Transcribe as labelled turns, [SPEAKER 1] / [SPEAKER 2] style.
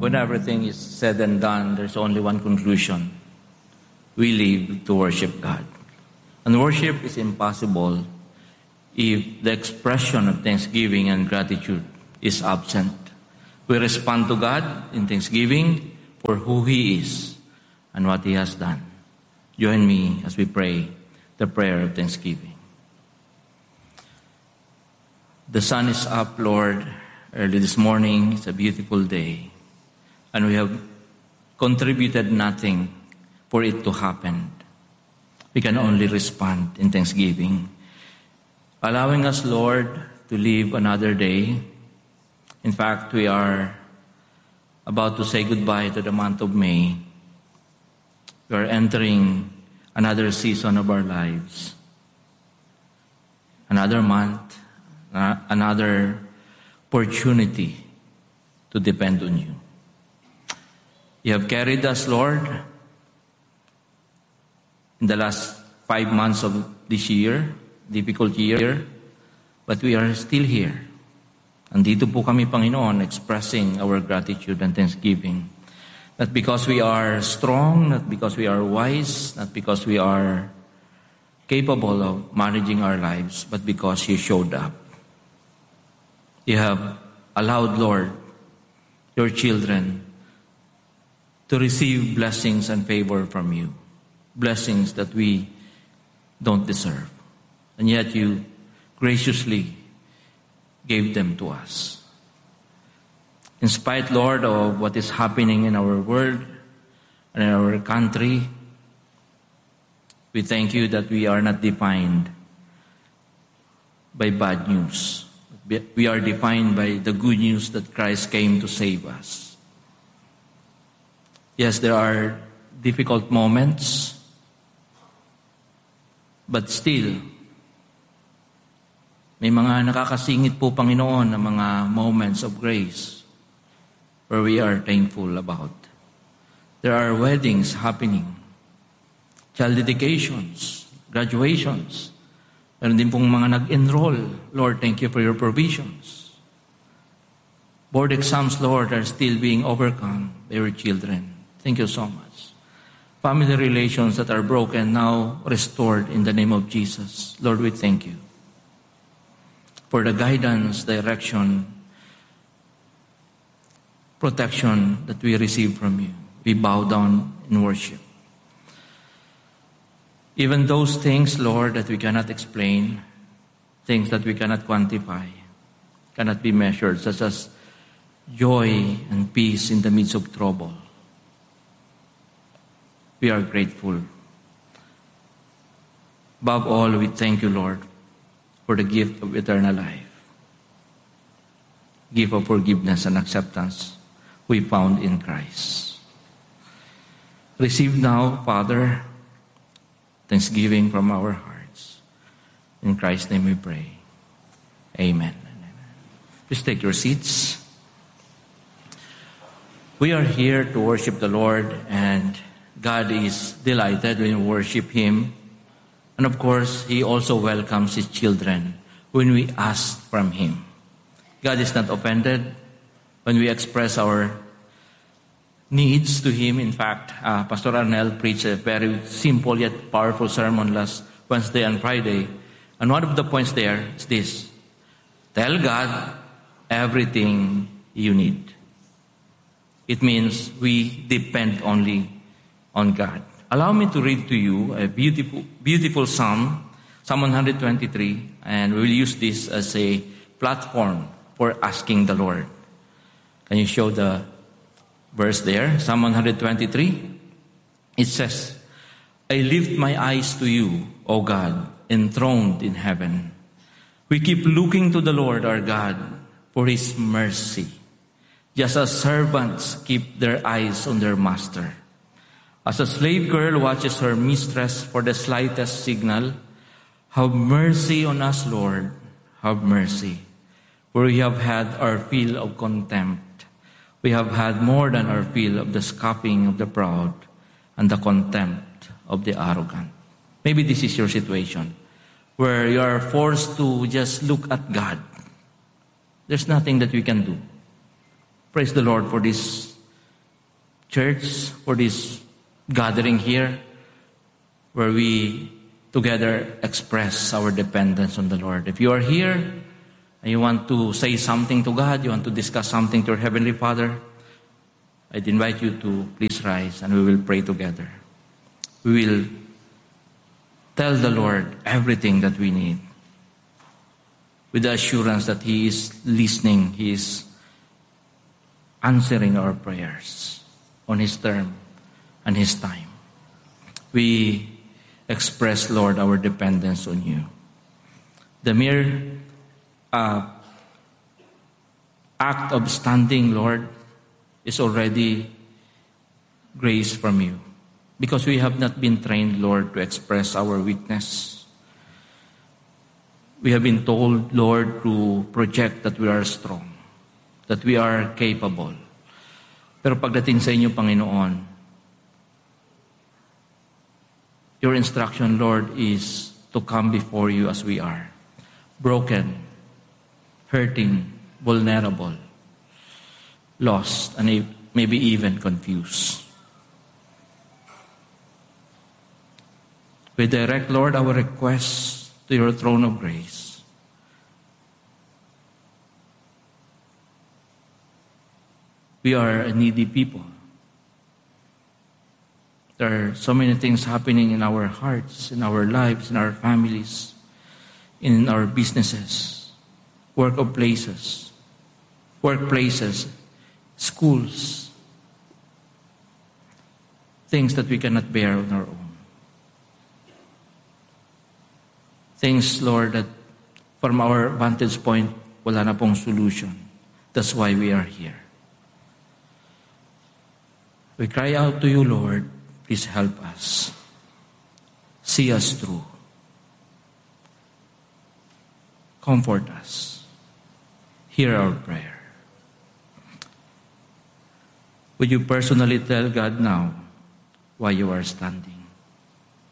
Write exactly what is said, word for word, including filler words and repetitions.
[SPEAKER 1] when everything is said and done, there's only one conclusion. We live to worship God. And worship is impossible if the expression of thanksgiving and gratitude is absent. We respond to God in thanksgiving for who He is and what He has done. Join me as we pray the prayer of thanksgiving. The sun is up, Lord, early this morning. It's a beautiful day. And we have contributed nothing for it to happen. We can only respond in thanksgiving. Allowing us, Lord, to live another day. In fact, we are about to say goodbye to the month of May. We are entering another season of our lives. Another month, uh, another opportunity to depend on you. You have carried us, Lord, in the last five months of this year, difficult year, but we are still here. Andito po kami, Panginoon, expressing our gratitude and thanksgiving. Not because we are strong, not because we are wise, not because we are capable of managing our lives, but because you showed up. You have allowed, Lord, your children to receive blessings and favor from you. Blessings that we don't deserve. And yet you graciously gave them to us. In spite, Lord, of what is happening in our world and in our country, we thank you that we are not defined by bad news. We are defined by the good news that Christ came to save us. Yes, there are difficult moments, but still, may mga nakakasingit po, Panginoon, ng mga moments of grace where we are thankful about. There are weddings happening, child dedications, graduations. Meron din pong mga nag-enroll. Lord, thank you for your provisions. Board exams, Lord, are still being overcome by your children. Thank you so much. Family relations that are broken now restored in the name of Jesus. Lord, we thank you for the guidance, direction, protection that we receive from you. We bow down in worship. Even those things, Lord, that we cannot explain, things that we cannot quantify, cannot be measured, such as joy and peace in the midst of trouble. We are grateful. Above all, we thank you, Lord, for the gift of eternal life. Gift of forgiveness and acceptance we found in Christ. Receive now, Father, thanksgiving from our hearts. In Christ's name we pray. Amen. Please take your seats. We are here to worship the Lord, and God is delighted when we worship Him. And of course, He also welcomes His children when we ask from Him. God is not offended when we express our needs to Him. In fact, uh, Pastor Arnel preached a very simple yet powerful sermon last Wednesday and Friday. And one of the points there is this: tell God everything you need. It means we depend only on God. Allow me to read to you a beautiful, beautiful psalm, Psalm one twenty-three, and we will use this as a platform for asking the Lord. Can you show the verse there? Psalm one twenty-three. It says, I lift my eyes to you, O God, enthroned in heaven. We keep looking to the Lord our God for His mercy, just as servants keep their eyes on their master. As a slave girl watches her mistress for the slightest signal, have mercy on us, Lord, have mercy. For we have had our fill of contempt. We have had more than our fill of the scoffing of the proud and the contempt of the arrogant. Maybe this is your situation, where you are forced to just look at God. There's nothing that we can do. Praise the Lord for this church, for this gathering here, where we together express our dependence on the Lord. If you are here and you want to say something to God, you want to discuss something to your Heavenly Father, I'd invite you to please rise and we will pray together. We will tell the Lord everything that we need with the assurance that He is listening, He is answering our prayers on His term and His time. We express, Lord, our dependence on You. The mere uh, act of standing, Lord, is already grace from You, because we have not been trained, Lord, to express our weakness. We have been told, Lord, to project that we are strong, that we are capable. Pero pagdating sa Inyo, Panginoon, Your instruction, Lord, is to come before You as we are, broken, hurting, vulnerable, lost, and maybe even confused. We direct, Lord, our requests to Your throne of grace. We are a needy people. There are so many things happening in our hearts, in our lives, in our families, in our businesses, work of places, workplaces, schools, things that we cannot bear on our own. Things, Lord, that from our vantage point, wala na pong solution. That's why we are here. We cry out to You, Lord, please help us. See us through. Comfort us. Hear our prayer. Would you personally tell God now why you are standing?